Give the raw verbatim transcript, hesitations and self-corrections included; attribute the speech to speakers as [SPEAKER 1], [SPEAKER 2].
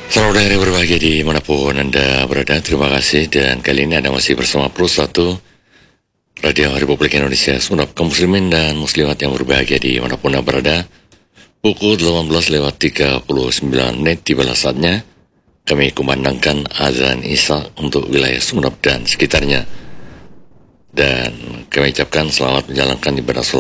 [SPEAKER 1] Saudara yang berbahagia dimanapun Anda berada, terima kasih. Dan kali ini Anda masih bersama Pro satu Radio Republik Indonesia, segenap kaum muslimin dan muslimat yang berbahagia dimanapun Anda berada. Pukul delapan belas lewat tiga puluh sembilan menit tiba saatnya kami kumandangkan azan Isya untuk wilayah Sumeneb dan sekitarnya. Dan kami ucapkan selamat menjalankan ibadah sholat